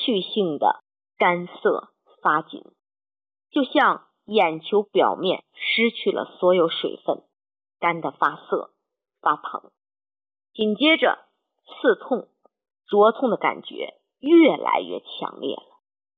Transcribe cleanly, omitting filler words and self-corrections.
续性的干涩发紧，就像眼球表面失去了所有水分，干得发涩发疼。紧接着刺痛灼痛的感觉越来越强烈了。